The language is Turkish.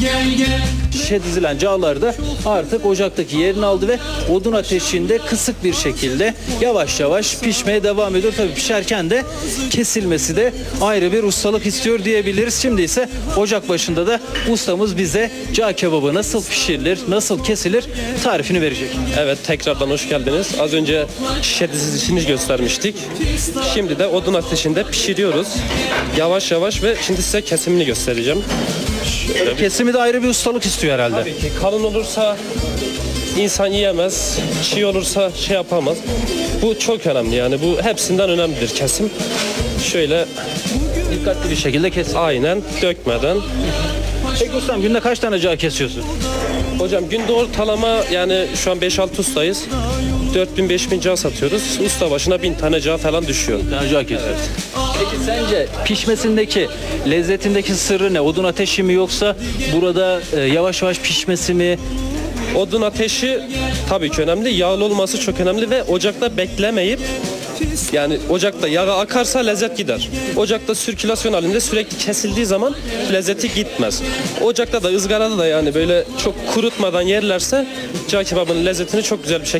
Şişe dizilen cağlar da artık ocaktaki yerini aldı ve odun ateşinde kısık bir şekilde yavaş yavaş pişmeye devam ediyor. Tabii pişerken de kesilmesi de ayrı bir ustalık istiyor diyebiliriz. Şimdi ise ocak başında da ustamız bize cağ kebabı nasıl pişirilir, nasıl kesilir tarifini verecek. Evet, tekrardan hoş geldiniz. Az önce şişe dizilişini göstermiştik. Şimdi de odun ateşinde pişiriyoruz. Yavaş yavaş ve şimdi size kesimini göstereceğim. Şöyle bir... Kesimi de ayrı bir ustalık istiyor herhalde. Tabii ki kalın olursa insan yiyemez, çiğ olursa şey yapamaz. Bu çok önemli, yani bu hepsinden önemlidir kesim. Şöyle Dikkatli bir şekilde kes. aynen dökmeden. Peki ustam günde kaç tane cağ kesiyorsun? Hocam günde ortalama yani şu an 5-6 ustayız. 4000-5000 cağ satıyoruz. Usta başına 1000 tane cağ falan düşüyor. Cağ kesiyoruz. Peki sence pişmesindeki, lezzetindeki sırrı ne? Odun ateşi mi yoksa burada yavaş yavaş pişmesi mi? Odun ateşi tabii ki önemli. Yağlı olması çok önemli ve ocakta beklemeyip, yani ocakta yağı akarsa lezzet gider. Ocakta sirkülasyon halinde sürekli kesildiği zaman lezzeti gitmez. Ocakta da ızgarada da yani böyle çok kurutmadan yerlerse cağ kebabının lezzetini çok güzel bir şekilde